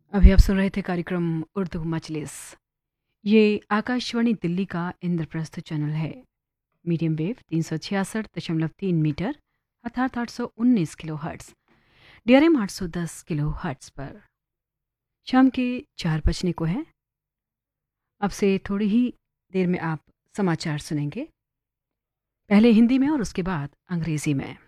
अभी आप सुन रहे थे कार्यक्रम उर्दू मजलिस। ये आकाशवाणी दिल्ली का इंद्रप्रस्थ चैनल है। मीडियम वेव 366.3 मीटर अर्थात 819 kilo hertz, DRM 810 kilo hertz पर। शाम के 4 बजने को है। अब से थोड़ी ही देर में आप समाचार सुनेंगे, पहले हिंदी में और उसके बाद अंग्रेज़ी में।